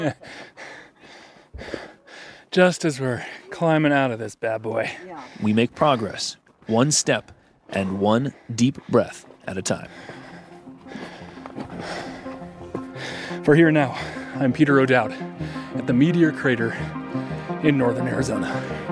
Just as we're climbing out of this bad boy. We make progress, one step and one deep breath at a time. For Here and Now, I'm Peter O'Dowd at the Meteor Crater in northern Arizona.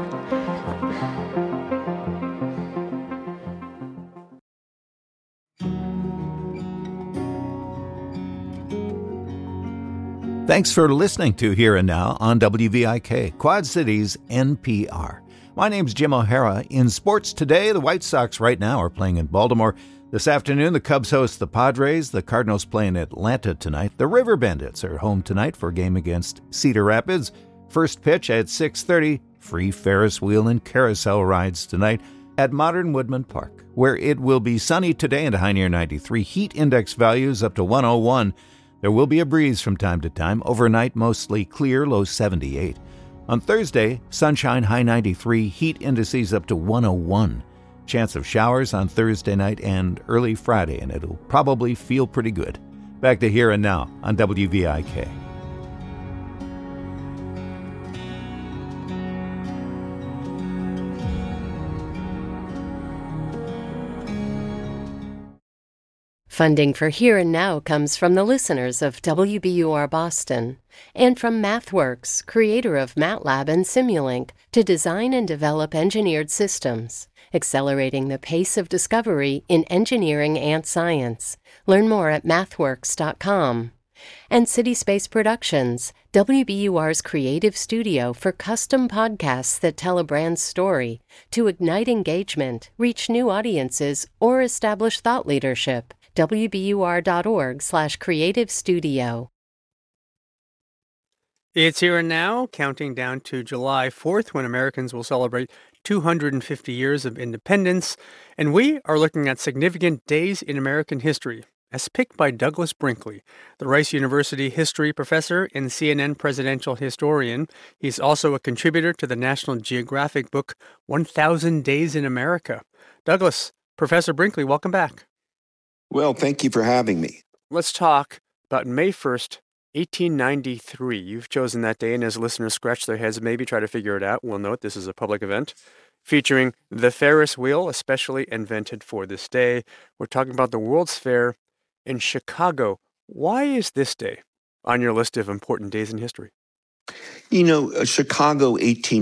Thanks for listening to Here and Now on WVIK, Quad Cities NPR. My name's Jim O'Hara. In sports today, the White Sox right now are playing in Baltimore. This afternoon, the Cubs host the Padres. The Cardinals play in Atlanta tonight. The River Bandits are home tonight for a game against Cedar Rapids. First pitch at 6:30. Free Ferris wheel and carousel rides tonight at Modern Woodman Park, where it will be sunny today and a high near 93. Heat index values up to 101. There will be a breeze from time to time. Overnight, mostly clear, low 78. On Thursday, sunshine, high 93. Heat indices up to 101. Chance of showers on Thursday night and early Friday, and it'll probably feel pretty good. Back to Here and Now on WVIK. Funding for Here and Now comes from the listeners of WBUR Boston and from MathWorks, creator of MATLAB and Simulink, to design and develop engineered systems, accelerating the pace of discovery in engineering and science. Learn more at mathworks.com. And CitySpace Productions, WBUR's creative studio for custom podcasts that tell a brand's story to ignite engagement, reach new audiences, or establish thought leadership. WBUR.org/creative studio. It's Here and Now, counting down to July 4th, when Americans will celebrate 250 years of independence. And we are looking at significant days in American history, as picked by Douglas Brinkley, the Rice University history professor and CNN presidential historian. He's also a contributor to the National Geographic book, 1000 Days in America. Douglas, Professor Brinkley, welcome back. Well, thank you for having me. Let's talk about May 1st, 1893. You've chosen that day, and as listeners scratch their heads, maybe try to figure it out, we'll note this is a public event featuring the Ferris wheel, especially invented for this day. We're talking about the World's Fair in Chicago. Why is this day on your list of important days in history? You know, Chicago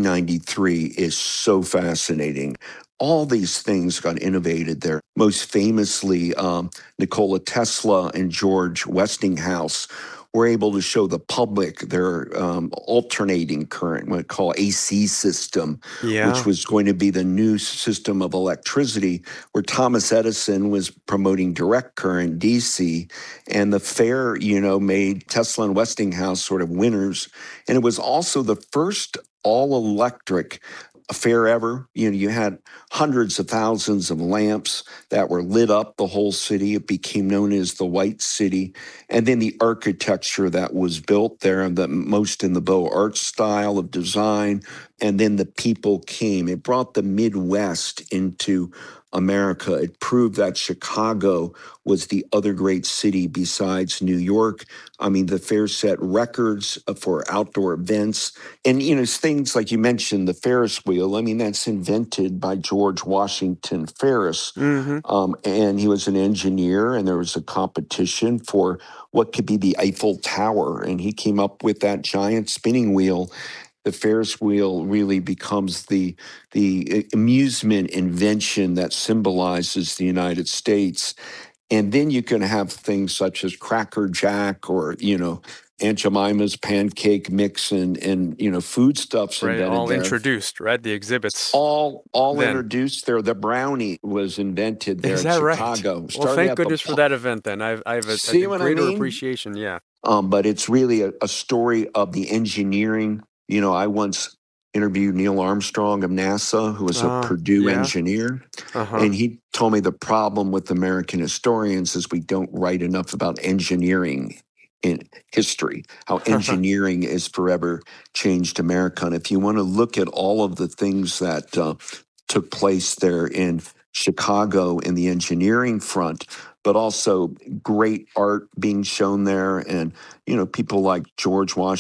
1893 is so fascinating. All these things got innovated there. Most famously, Nikola Tesla and George Westinghouse were able to show the public their alternating current, what we call AC system, which was going to be the new system of electricity, where Thomas Edison was promoting direct current, DC, and the fair, made Tesla and Westinghouse sort of winners. And it was also the first all-electric fair ever. You had hundreds of thousands of lamps that were lit up the whole city. It became known as the White City. And then the architecture that was built there, the most in the Beaux Arts style of design. And then the people came. It brought the Midwest into America. It proved that Chicago was the other great city besides New York. I mean, the fair set records for outdoor events. And, things like you mentioned, the Ferris wheel, that's invented by George Washington Ferris. And he was an engineer, and there was a competition for what could be the Eiffel Tower. And he came up with that giant spinning wheel. The Ferris wheel really becomes the amusement invention that symbolizes the United States. And then you can have things such as Cracker Jack or, Aunt Jemima's pancake mix and foodstuffs. Right, all introduced, right? The exhibits. All introduced there. The brownie was invented there in Chicago. Right? Well, thank goodness for that event then. I have a greater appreciation, yeah. But it's really a story of the engineering. I once interviewed Neil Armstrong of NASA, who was a Purdue engineer. And he told me the problem with American historians is we don't write enough about engineering in history, how engineering has forever changed America. And if you want to look at all of the things that took place there in Chicago in the engineering front, but also great art being shown there. And, people like George Washington